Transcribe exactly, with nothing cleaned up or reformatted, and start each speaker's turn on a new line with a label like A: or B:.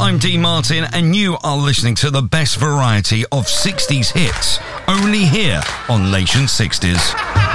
A: I'm Dean Martin, and you are listening to the best variety of sixties hits, only here on Lation sixties.